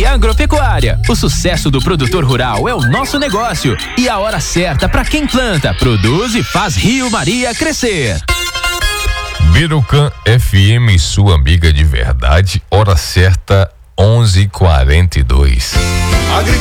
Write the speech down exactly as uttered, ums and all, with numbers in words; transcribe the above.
e Agropecuária. O sucesso do produtor rural é o nosso negócio e a hora certa para quem planta, produz e faz Rio Maria crescer. Birucan F M, sua amiga de verdade, hora certa onze e quarenta e dois.